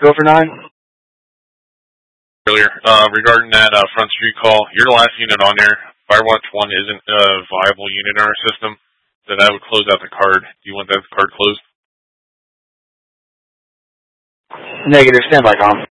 Go for 9. Earlier, regarding that Front Street call, you're the last unit on there. Firewatch 1 isn't a viable unit in our system, so that would close out the card. Do you want that card closed? Negative. Stand by, Tom.